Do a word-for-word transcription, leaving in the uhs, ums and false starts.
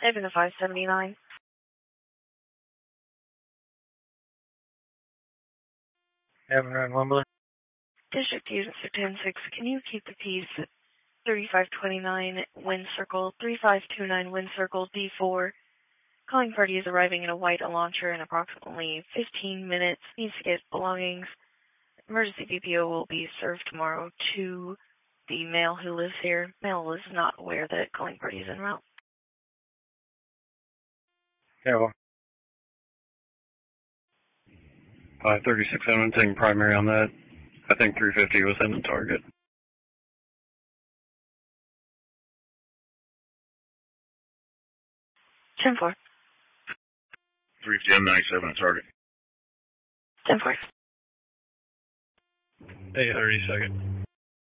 Even the five seventy-nine. Having around Wembley. District Unit ten six, can you keep the peace at thirty-five twenty-nine Wind Circle, thirty-five twenty-nine Wind Circle, D four. Calling party is arriving in a white launcher in approximately fifteen minutes. Needs to get belongings. Emergency B P O will be served tomorrow to the male who lives here. Male is not aware that calling party is en route. Yeah, well. five thirty-six, I'm taking primary on that. I think three fifty was in the target. ten four. three fifty, M ninety-seven at target. ten four. eight thirty second.